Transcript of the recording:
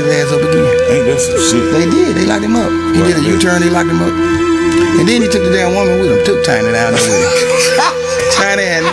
ass up again. Ain't that some shit? They did. They locked him up. He did a U-turn. They locked him up. And then he took the damn woman with him. Took Tiny down there with him. Tiny and